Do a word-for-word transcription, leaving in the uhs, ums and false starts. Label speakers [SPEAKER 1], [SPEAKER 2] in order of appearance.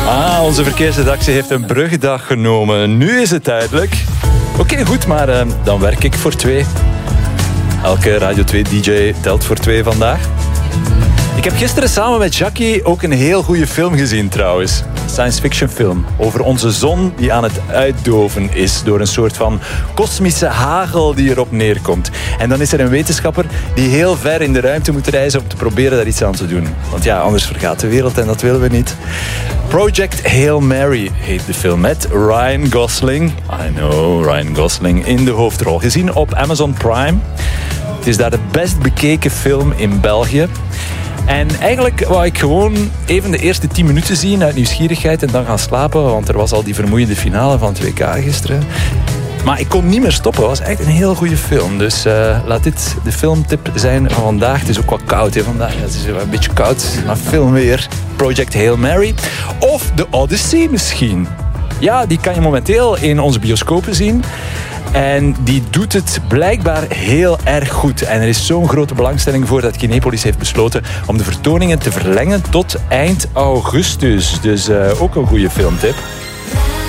[SPEAKER 1] Ah, onze verkeersredactie heeft een bruggendag genomen. Nu is het duidelijk. Oké, okay, goed, maar uh, dan werk ik voor twee. Elke Radio twee D J telt voor twee vandaag. Ik heb gisteren samen met Jackie ook een heel goede film gezien trouwens. Science fiction film over onze zon die aan het uitdoven is door een soort van kosmische hagel die erop neerkomt. En dan is er een wetenschapper die heel ver in de ruimte moet reizen om te proberen daar iets aan te doen. Want ja, anders vergaat de wereld en dat willen we niet. Project Hail Mary heet de film met Ryan Gosling. I know, Ryan Gosling in de hoofdrol. Gezien op Amazon Prime. Het is daar de best bekeken film in België. En eigenlijk wou ik gewoon even de eerste tien minuten zien uit nieuwsgierigheid en dan gaan slapen, want er was al die vermoeiende finale van het W K gisteren. Maar ik kon niet meer stoppen. Het was echt een heel goede film. Dus uh, laat dit de filmtip zijn van vandaag. Het is ook wat koud hè, vandaag. Ja, het is een beetje koud, maar film weer. Project Hail Mary. Of The Odyssey misschien. Ja, die kan je momenteel in onze bioscopen zien. En die doet het blijkbaar heel erg goed. En er is zo'n grote belangstelling voor dat Kinepolis heeft besloten om de vertoningen te verlengen tot eind augustus. Dus uh, ook een goede filmtip.